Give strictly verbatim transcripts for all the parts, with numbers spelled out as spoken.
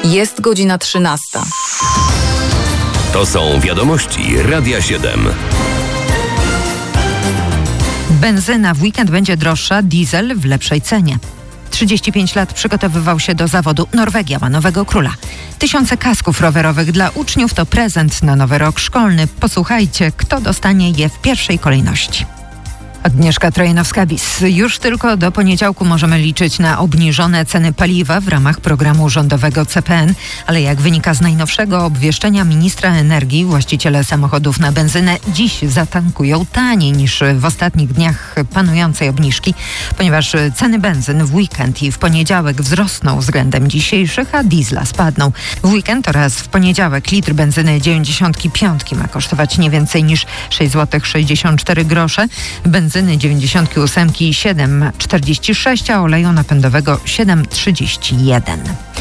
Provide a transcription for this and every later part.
Jest godzina trzynasta. To są wiadomości Radia siedem. Benzyna w weekend będzie droższa, diesel w lepszej cenie. trzydzieści pięć lat przygotowywał się do zawodu. Norwegia ma nowego króla. Tysiące kasków rowerowych dla uczniów to prezent na nowy rok szkolny. Posłuchajcie, kto dostanie je w pierwszej kolejności. Agnieszka Trojanowska-Bis. Już tylko do poniedziałku możemy liczyć na obniżone ceny paliwa w ramach programu rządowego C P N, ale jak wynika z najnowszego obwieszczenia ministra energii, właściciele samochodów na benzynę dziś zatankują taniej niż w ostatnich dniach panującej obniżki, ponieważ ceny benzyn w weekend i w poniedziałek wzrosną względem dzisiejszych, a diesla spadną. W weekend oraz w poniedziałek litr benzyny dziewięćdziesiąt pięć ma kosztować nie więcej niż sześć złotych sześćdziesiąt cztery grosze, benzyny dziewięćdziesiąt osiem siedem czterdzieści sześć, a oleju napędowego siedem trzydzieści jeden.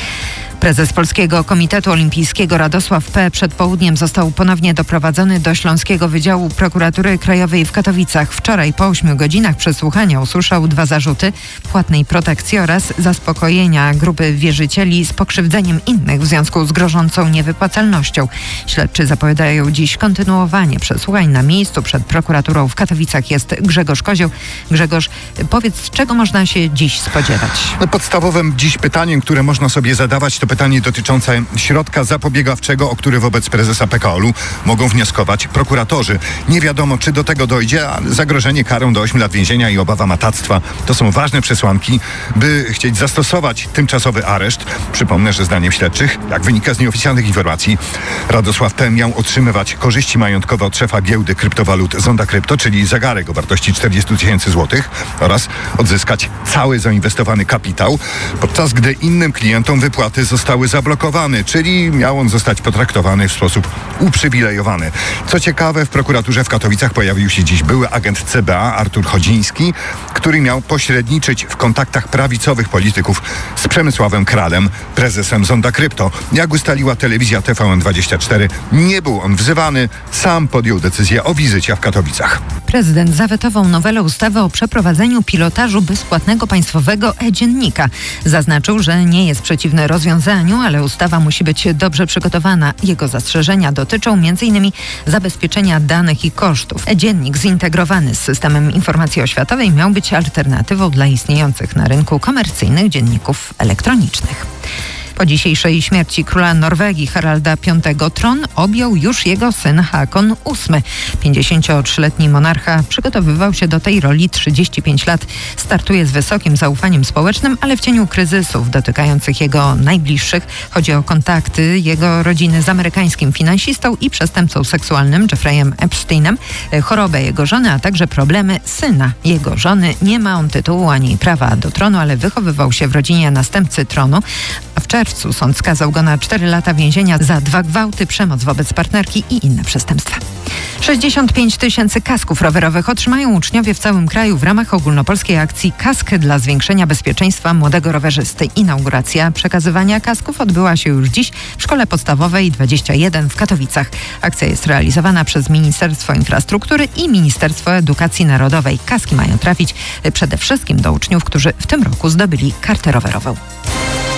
Prezes Polskiego Komitetu Olimpijskiego Radosław P. przed południem został ponownie doprowadzony do Śląskiego Wydziału Prokuratury Krajowej w Katowicach. Wczoraj po ośmiu godzinach przesłuchania usłyszał dwa zarzuty płatnej protekcji oraz zaspokojenia grupy wierzycieli z pokrzywdzeniem innych w związku z grożącą niewypłacalnością. Śledczy zapowiadają dziś kontynuowanie przesłuchań na miejscu. Przed prokuraturą w Katowicach jest Grzegorz Kozioł. Grzegorz, powiedz, czego można się dziś spodziewać? No, podstawowym dziś pytaniem, które można sobie zadawać, to pytanie dotyczące środka zapobiegawczego, o który wobec prezesa P K O L-u mogą wnioskować prokuratorzy. Nie wiadomo, czy do tego dojdzie, a zagrożenie karą do ośmiu lat więzienia i obawa matactwa to są ważne przesłanki, by chcieć zastosować tymczasowy areszt. Przypomnę, że zdaniem śledczych, jak wynika z nieoficjalnych informacji, Radosław P. miał otrzymywać korzyści majątkowe od szefa giełdy kryptowalut Zonda Krypto, czyli zegarek o wartości czterdzieści tysięcy złotych, oraz odzyskać cały zainwestowany kapitał, podczas gdy innym klientom wypłaty zostały zablokowane, czyli miał on zostać potraktowany w sposób uprzywilejowany. Co ciekawe, w prokuraturze w Katowicach pojawił się dziś były agent C B A Artur Chodziński, który miał pośredniczyć w kontaktach prawicowych polityków z Przemysławem Kralem, prezesem Zonda Krypto. Jak ustaliła telewizja T V N dwadzieścia cztery, nie był on wzywany, sam podjął decyzję o wizycie w Katowicach. Prezydent zawetował nowelę ustawy o przeprowadzeniu pilotażu bezpłatnego państwowego e-dziennika. Zaznaczył, że nie jest przeciwny rozwiązaniu, ale ustawa musi być dobrze przygotowana. Jego zastrzeżenia dotyczą m in zabezpieczenia danych i kosztów. E-dziennik zintegrowany z systemem informacji oświatowej miał być alternatywą dla istniejących na rynku komercyjnych dzienników elektronicznych. Po dzisiejszej śmierci króla Norwegii Haralda piątego tron objął już jego syn Hakon ósmy. pięćdziesięciotrzyletni monarcha przygotowywał się do tej roli trzydzieści pięć lat. Startuje z wysokim zaufaniem społecznym, ale w cieniu kryzysów dotykających jego najbliższych. Chodzi o kontakty jego rodziny z amerykańskim finansistą i przestępcą seksualnym Jeffreyem Epsteinem, chorobę jego żony, a także problemy syna jego żony. Nie ma on tytułu ani prawa do tronu, ale wychowywał się w rodzinie następcy tronu. A w czerwcu sąd skazał go na cztery lata więzienia za dwa gwałty, przemoc wobec partnerki i inne przestępstwa. sześćdziesiąt pięć tysięcy kasków rowerowych otrzymają uczniowie w całym kraju w ramach ogólnopolskiej akcji Kask dla zwiększenia bezpieczeństwa młodego rowerzysty. Inauguracja przekazywania kasków odbyła się już dziś w Szkole Podstawowej dwadzieścia jeden w Katowicach. Akcja jest realizowana przez Ministerstwo Infrastruktury i Ministerstwo Edukacji Narodowej. Kaski mają trafić przede wszystkim do uczniów, którzy w tym roku zdobyli kartę rowerową.